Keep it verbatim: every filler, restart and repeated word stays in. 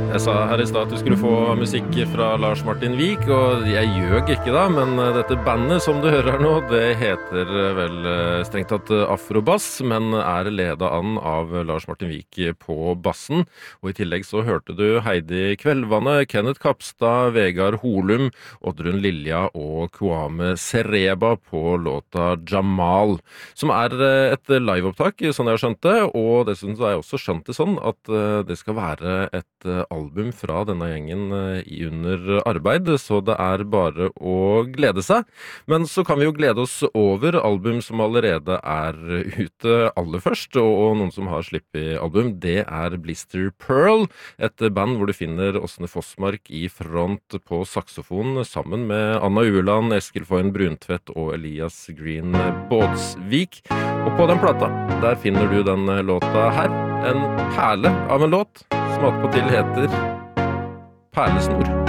Jeg sa her i stad at du skulle få musikk fra Lars Martin Vik, og jeg gjøg ikke da, men dette bandet som du hører her nå, det heter vel strengt tatt Afrobass, men er ledet an av Lars Martin Vik på bassen. Og i tillegg så hørte du Heidi Kvelvane, Kenneth Kapstad, Vegard Holum, Oddrun Lilja og Kwame Sereba på låta Jamal, som er et liveopptak, sånn jeg har skjønt det, og dessuten så har jeg også skjønt det sånn at det skal være et album fra denne gjengen i under arbeid, så det er bare å glede seg. Men så kan vi jo glede oss over album som allerede er ute aller først, og noen som har slippet album, det er Blister Pearl, et band hvor du finner Åsne Fossmark i front på saxofon, sammen med Anna Ueland, Eskil Foyn Bruntvedt og Elias Green Båtsvik. Og på den plata, der finner du den låta her, en perle av en låt, som attpåtil heter Perlesnor.